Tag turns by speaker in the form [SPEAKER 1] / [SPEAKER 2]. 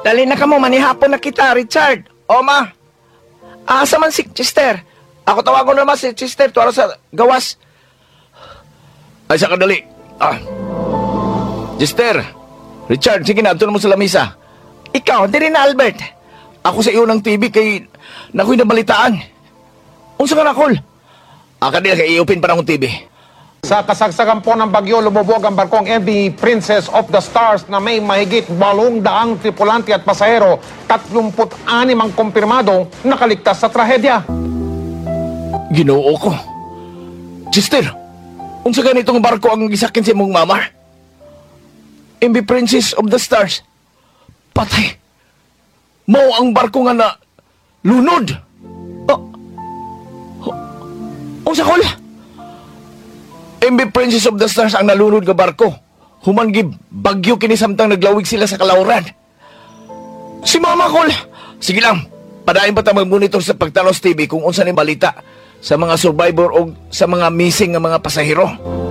[SPEAKER 1] Dali na ka mo, manihapon na kita, Richard. O, ma. Asa man si Chester? Ako tawagon naman si Chester, tuwara sa gawas. Ay, sa kadali. Chester, Richard, sige na, ito na mo sa lamisa. Ikaw, di rin na, Albert. Ako sa iyo ng TV kay nako'y nabalitaan. Unsa ka na, Col? Kanila kay iupin pa na akong TV.
[SPEAKER 2] Sa kasagsagan po ng bagyo, lumubog ang barkong MV Princess of the Stars na may mahigit 800 tripulante at pasahero, 36 ang kumpirmadong nakaligtas sa trahedya.
[SPEAKER 1] Ginoo ko. Chester, unsa ganitong barko ang gisakin sa imong mama? MV Princess of the Stars. Patay. Mao ang barko nga na lunod. Unsa Col? MV Princess of the Stars ang nalunod nga barko. Human gib bagyo kini samtang naglawig sila sa kalauran. Si Mama Col. Sige lang. Padayon pa ta mag-monitor sa Pagtanos TV kung unsa ni balita sa mga survivor o sa mga missing nga mga pasahero.